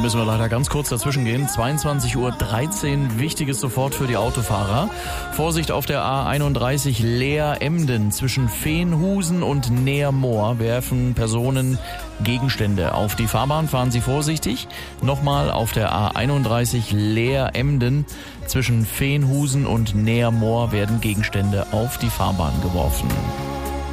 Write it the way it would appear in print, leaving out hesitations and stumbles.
müssen wir leider ganz kurz dazwischen gehen. 22:13 Uhr, wichtiges sofort für die Autofahrer. Vorsicht auf der A31 Leer-Emden zwischen Veenhusen und Neermoor werfen Personen Gegenstände auf die Fahrbahn. Fahren Sie vorsichtig. Nochmal auf der A31 Leer-Emden zwischen Veenhusen und Neermoor werden Gegenstände auf die Fahrbahn geworfen.